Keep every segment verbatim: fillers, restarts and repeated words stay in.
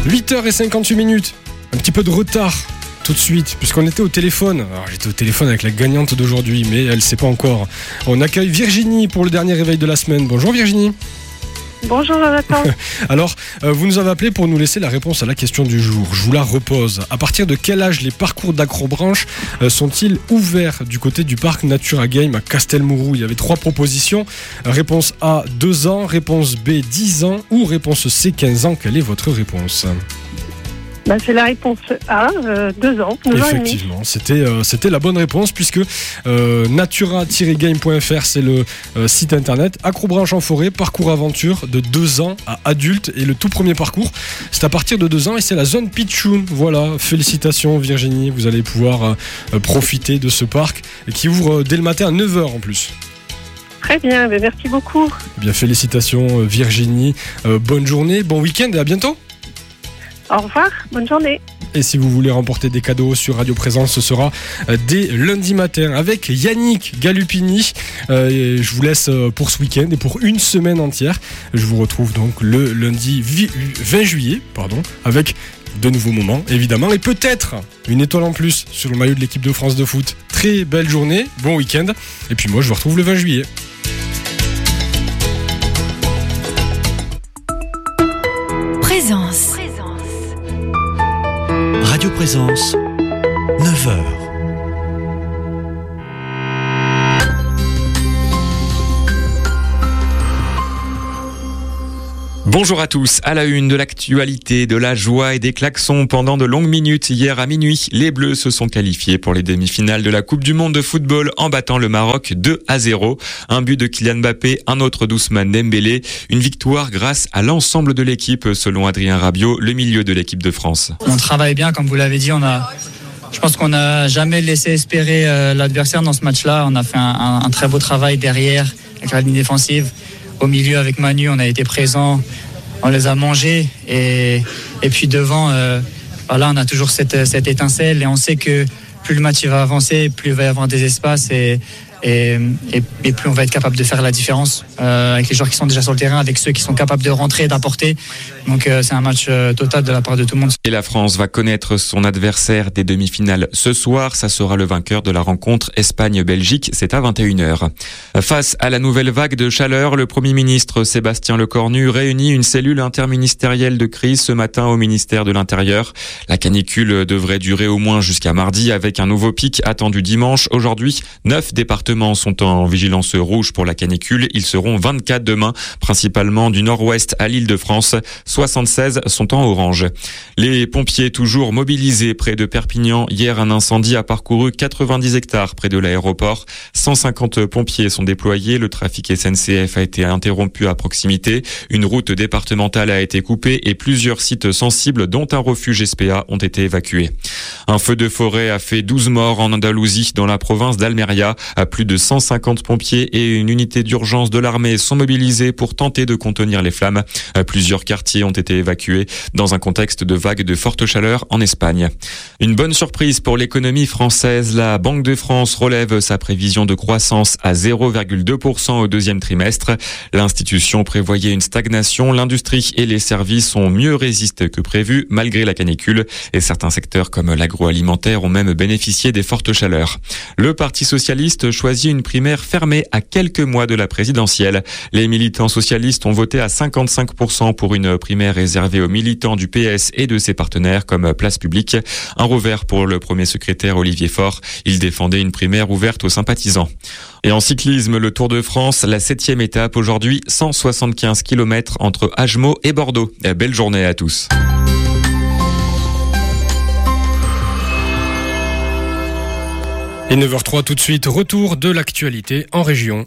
huit heures cinquante-huit minutes. Un petit peu de retard tout de suite, puisqu'on était au téléphone. Alors j'étais au téléphone avec la gagnante d'aujourd'hui, mais elle ne sait pas encore. On accueille Virginie pour le dernier réveil de la semaine. Bonjour Virginie. Bonjour Jonathan. Alors, euh, vous nous avez appelé pour nous laisser la réponse à la question du jour. Je vous la repose. À partir de quel âge les parcours d'Acrobranche euh, sont-ils ouverts du côté du parc Natura Game à Castelmourou? Il y avait trois propositions. Réponse A, deux ans. Réponse B, dix ans. Ou réponse C, quinze ans. Quelle est votre réponse? Ben, c'est la réponse A, euh, deux ans, neuf ans et demi. Effectivement, c'était, euh, c'était la bonne réponse puisque euh, natura tiret game point f r c'est le euh, site internet. Acrobranche en forêt, parcours aventure de deux ans à adulte, et le tout premier parcours c'est à partir de deux ans et c'est la zone Pichoun. Voilà, félicitations Virginie, vous allez pouvoir euh, profiter de ce parc qui ouvre euh, dès le matin à neuf heures en plus. Très bien, ben merci beaucoup. Eh bien, félicitations Virginie, euh, bonne journée, bon week-end et à bientôt. Au revoir, bonne journée. Et si vous voulez remporter des cadeaux sur Radio Présence, ce sera dès lundi matin avec Yannick Galupini. Euh, et je vous laisse pour ce week-end et pour une semaine entière. Je vous retrouve donc le lundi vingt juillet, pardon, avec de nouveaux moments évidemment et peut-être une étoile en plus sur le maillot de l'équipe de France de foot. Très belle journée, bon week-end. Et puis moi je vous retrouve le vingt juillet. Présence. Radio Présence, neuf heures. Bonjour à tous, à la une de l'actualité, de la joie et des klaxons pendant de longues minutes. Hier à minuit, les Bleus se sont qualifiés pour les demi-finales de la Coupe du Monde de football en battant le Maroc deux à zéro. Un but de Kylian Mbappé, un autre d'Ousmane Dembélé. Une victoire grâce à l'ensemble de l'équipe, selon Adrien Rabiot, le milieu de l'équipe de France. On travaille bien, comme vous l'avez dit, on a... Je pense qu'on n'a jamais laissé espérer euh, l'adversaire dans ce match-là. On a fait un, un, un très beau travail derrière, avec la ligne défensive. Au milieu, avec Manu, on a été présents, on les a mangés. Et, et puis devant, euh, voilà, on a toujours cette, cette étincelle. Et on sait que plus le match il va avancer, plus il va y avoir des espaces. Et, et, et, et plus on va être capable de faire la différence euh, avec les joueurs qui sont déjà sur le terrain, avec ceux qui sont capables de rentrer et d'apporter. Donc euh, c'est un match euh, total de la part de tout le monde. Et la France va connaître son adversaire des demi-finales ce soir. Ça sera le vainqueur de la rencontre Espagne-Belgique. C'est à vingt et une heures. Face à la nouvelle vague de chaleur, le Premier ministre Sébastien Lecornu réunit une cellule interministérielle de crise ce matin au ministère de l'Intérieur. La canicule devrait durer au moins jusqu'à mardi avec un nouveau pic attendu dimanche. Aujourd'hui, neuf départements sont en vigilance rouge pour la canicule. Ils seront vingt-quatre demain, principalement du nord-ouest à l'Île-de-France. soixante-seize sont en orange. Les pompiers toujours mobilisés près de Perpignan. Hier, un incendie a parcouru quatre-vingt-dix hectares près de l'aéroport. cent cinquante pompiers sont déployés. Le trafic S N C F a été interrompu à proximité. Une route départementale a été coupée et plusieurs sites sensibles, dont un refuge S P A, ont été évacués. Un feu de forêt a fait douze morts en Andalousie, dans la province d'Almeria. Plus de cent cinquante pompiers et une unité d'urgence de l'armée sont mobilisés pour tenter de contenir les flammes. Plusieurs quartiers ont été évacués dans un contexte de vague de forte chaleur en Espagne. Une bonne surprise pour l'économie française. La Banque de France relève sa prévision de croissance à zéro virgule deux pour cent au deuxième trimestre. L'institution prévoyait une stagnation. L'industrie et les services ont mieux résisté que prévu malgré la canicule et certains secteurs comme l'agroalimentaire ont même bénéficié des fortes chaleurs. Le Parti socialiste choisit une primaire fermée à quelques mois de la présidentielle. Les militants socialistes ont voté à cinquante-cinq pour cent pour une primaire réservée aux militants du P S et de ses partenaires comme Place Publique. Un revers pour le premier secrétaire Olivier Faure. Il défendait une primaire ouverte aux sympathisants. Et en cyclisme, le Tour de France, la septième étape aujourd'hui, cent soixante-quinze kilomètres entre Agemot et Bordeaux. Belle journée à tous. Et neuf heures zéro trois tout de suite, retour de l'actualité en région.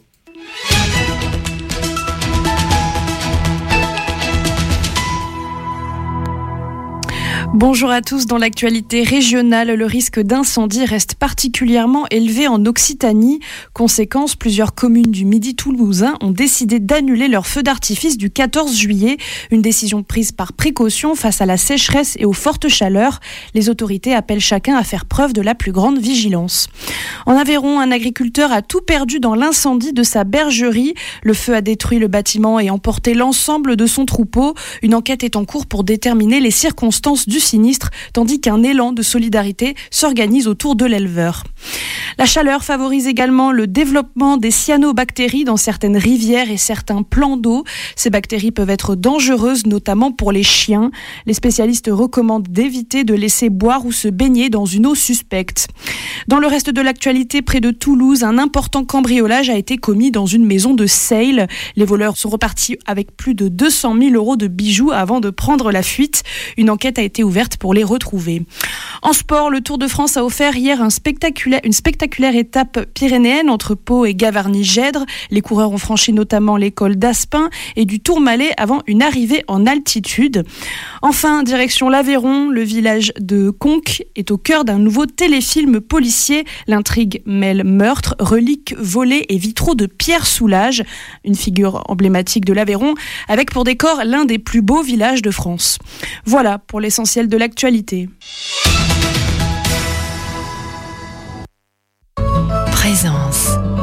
Bonjour à tous. Dans l'actualité régionale, le risque d'incendie reste particulièrement élevé en Occitanie. Conséquence, plusieurs communes du Midi toulousain ont décidé d'annuler leur feu d'artifice du quatorze juillet. Une décision prise par précaution face à la sécheresse et aux fortes chaleurs. Les autorités appellent chacun à faire preuve de la plus grande vigilance. En Aveyron, un agriculteur a tout perdu dans l'incendie de sa bergerie. Le feu a détruit le bâtiment et emporté l'ensemble de son troupeau. Une enquête est en cours pour déterminer les circonstances du sinistre, tandis qu'un élan de solidarité s'organise autour de l'éleveur. La chaleur favorise également le développement des cyanobactéries dans certaines rivières et certains plans d'eau. Ces bactéries peuvent être dangereuses, notamment pour les chiens. Les spécialistes recommandent d'éviter de laisser boire ou se baigner dans une eau suspecte. Dans le reste de l'actualité, près de Toulouse, un important cambriolage a été commis dans une maison de Seille. Les voleurs sont repartis avec plus de deux cent mille euros de bijoux avant de prendre la fuite. Une enquête a été ouverte pour les retrouver. En sport, le Tour de France a offert hier un spectaculaire, une spectaculaire étape pyrénéenne entre Pau et Gavarnie-Gèdre. Les coureurs ont franchi notamment l'école d'Aspin et du Tourmalet avant une arrivée en altitude. Enfin, direction l'Aveyron, le village de Conques est au cœur d'un nouveau téléfilm policier. L'intrigue mêle meurtre, reliques volées et vitraux de Pierre Soulages, une figure emblématique de l'Aveyron, avec pour décor l'un des plus beaux villages de France. Voilà pour l'essentiel de l'actualité. Présence.